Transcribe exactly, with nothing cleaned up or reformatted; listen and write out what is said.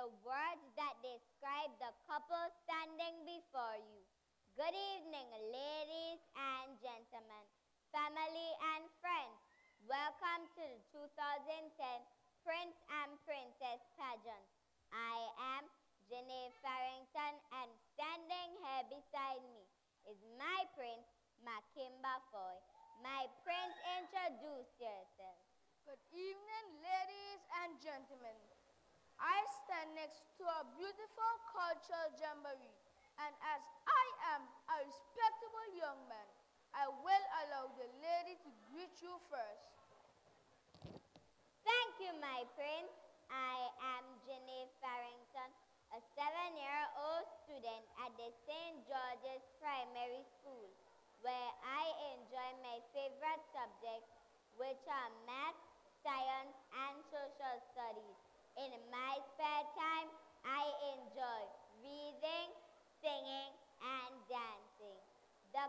the words that describe the couple standing before you. Good evening, ladies and gentlemen, family and friends. Welcome to the two thousand ten Prince and Princess pageant. I am Janae Farrington, and standing here beside me is my prince, Makimba Foy. My prince, introduce yourself. Good evening, ladies and gentlemen. I stand next to a beautiful cultural jamboree, and as I am a respectable young man, I will allow the lady to greet you first. Thank you, my prince. I am Janae Farrington, a seven-year-old student at the Saint George's Primary School, where I enjoy my favorite subjects, which are math, science, and social studies. In my spare time,